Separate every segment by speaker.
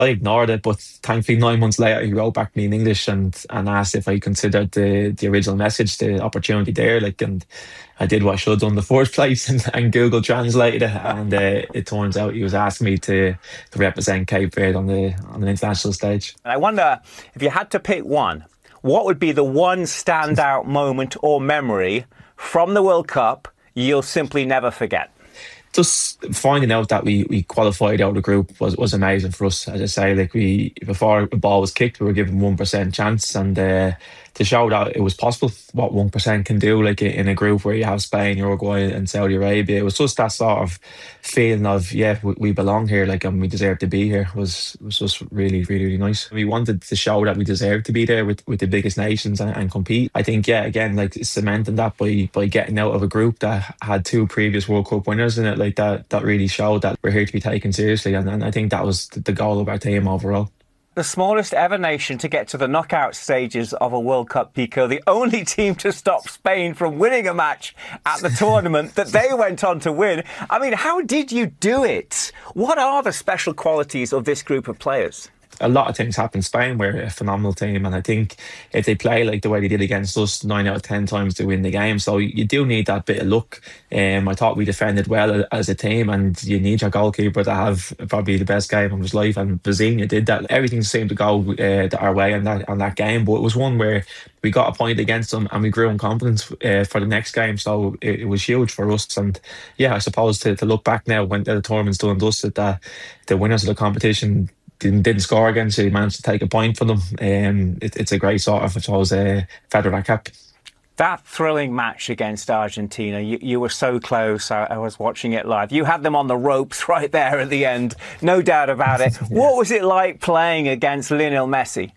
Speaker 1: I ignored it, but thankfully 9 months later he wrote back to me in English and asked if I considered the original message, the opportunity there. Like, and I did what I should have done in the first place and Google translated it. And it turns out he was asking me to represent Cape Verde on the international stage.
Speaker 2: I wonder if you had to pick one, what would be the one standout moment or memory from the World Cup you'll simply never forget?
Speaker 1: Just finding out that we qualified out of the group was amazing for us. As I say, like we before the ball was kicked, we were given 1% chance, and to show that it was possible what 1% can do, like in a group where you have Spain, Uruguay, and Saudi Arabia, it was just that sort of feeling of yeah, we belong here, like and we deserve to be here. Was just really nice. We wanted to show that we deserve to be there with the biggest nations and compete. I think yeah, again, like cementing that by getting out of a group that had two previous World Cup winners in it, like that really showed that we're here to be taken seriously, and I think that was the goal of our team overall.
Speaker 2: The smallest ever nation to get to the knockout stages of a World Cup, Pico. The only team to stop Spain from winning a match at the tournament that they went on to win. I mean, how did you do it? What are the special qualities of this group of players?
Speaker 1: A lot of things happen. Spain were a phenomenal team, and I think if they play like the way they did against us, 9 out of 10 times they win the game. So you do need that bit of luck. I thought we defended well as a team, and you need your goalkeeper to have probably the best game of his life. And Bazinha did that. Everything seemed to go our way on that game, but it was one where we got a point against them and we grew in confidence for the next game. So it was huge for us. And yeah, I suppose to look back now when the tournament's done and dusted, that the winners of the competition didn't score again, so he managed to take a point for them. It's a great sort of, I suppose, feather that cap.
Speaker 2: That thrilling match against Argentina, you were so close. I was watching it live. You had them on the ropes right there at the end, no doubt about it.
Speaker 1: Yeah.
Speaker 2: What was it like playing against Lionel Messi?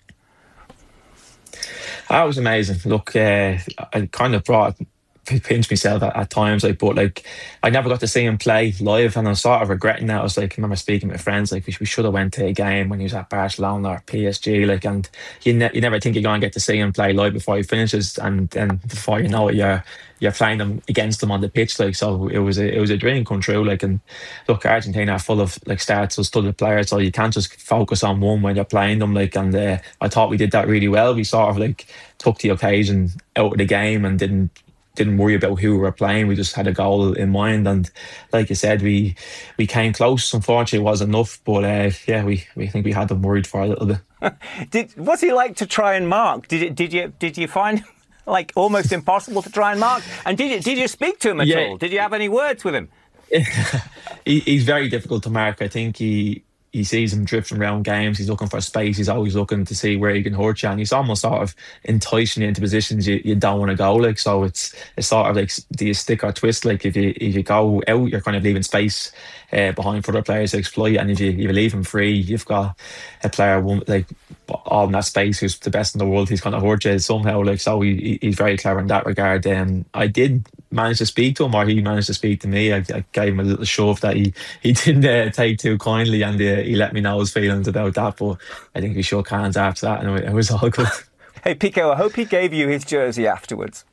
Speaker 1: That was amazing. Look, I kind of brought pinch myself at times, like, but like I never got to see him play live, and I'm sort of regretting that. I was like, I remember speaking with friends, like we should have went to a game when he was at Barcelona or PSG, like, and you never think you're going to get to see him play live before he finishes, and then before you know it, you're playing them against them on the pitch, like. So it was a dream come true, like. And look, Argentina are full of like starts or studded players, so you can't just focus on one when you're playing them, like. And I thought we did that really well. We sort of like took the occasion out of the game and didn't worry about who we were playing. We just had a goal in mind, and like you said, we came close. Unfortunately, it wasn't enough, but yeah, we think we had them worried for a little bit.
Speaker 2: What's he like to try and mark? Did you find like almost impossible to try and mark? And did you speak to him at all? Did you have any words with him?
Speaker 1: He's very difficult to mark. I think he sees him drifting around games. He's looking for space. He's always looking to see where he can hurt you, and he's almost sort of enticing you into positions you don't want to go. Like, so it's sort of like, do you stick or twist? Like, if you go out, you're kind of leaving space behind for other players to exploit, and if you leave him free, you've got a player like all in that space who's the best in the world. He's going to hurt you somehow. Like, so he's very clever in that regard. I did manage to speak to him, or he managed to speak to me. I gave him a little shove that he didn't take too kindly, and he let me know his feelings about that. But I think we shook hands after that, and it was all good.
Speaker 2: Hey, Pico, I hope he gave you his jersey afterwards.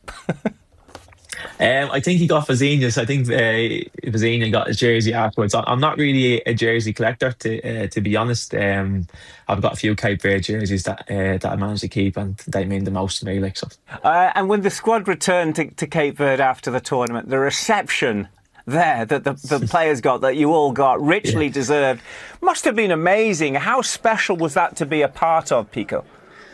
Speaker 1: I think he got Fazinius. I think Fazinius got his jersey afterwards. I'm not really a jersey collector, to be honest. I've got a few Cape Verde jerseys that I managed to keep, and they mean the most to me. Like, so.
Speaker 2: And when the squad returned to Cape Verde after the tournament, the reception there that the players got, that you all got, richly deserved, must have been amazing. How special was that to be a part of, Pico?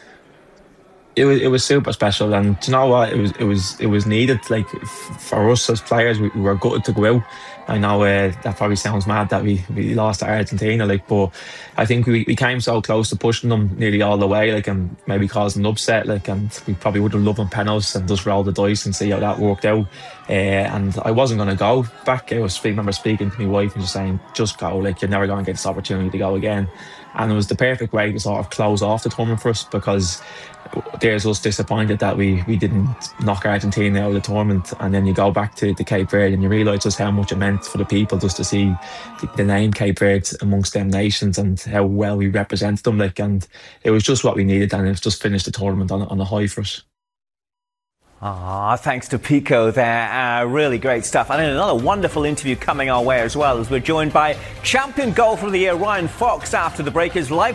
Speaker 1: It was super special, and do you know what? It was needed. Like, for us as players, we were gutted to go out. I know that probably sounds mad that we lost to Argentina, like, but I think we came so close to pushing them nearly all the way, like, and maybe causing an upset, like, and we probably would have loved them penalties and just roll the dice and see how that worked out. And I wasn't going to go back. I remember speaking to my wife and just saying, just go, like, you're never going to get this opportunity to go again. And it was the perfect way to sort of close off the tournament for us, because there's us disappointed that we didn't knock Argentina out of the tournament, and then you go back to Cape Verde and you realise just how much it meant for the people just to see the name Cape Verde amongst them nations and how well we represented them, like. And it was just what we needed, and it's just finished the tournament on a high for us.
Speaker 2: Thanks to Pico there. Really great stuff. And then another wonderful interview coming our way as well, as we're joined by champion golfer of the year Ryan Fox after the break. His life